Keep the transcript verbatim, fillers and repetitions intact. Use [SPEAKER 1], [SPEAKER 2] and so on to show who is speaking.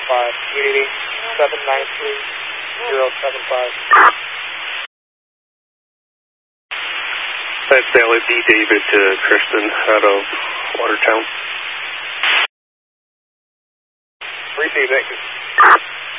[SPEAKER 1] five. Unity seven nine three zero seven five.
[SPEAKER 2] That's Valley B. David to Kristen out of Watertown.
[SPEAKER 1] Three two, thank you.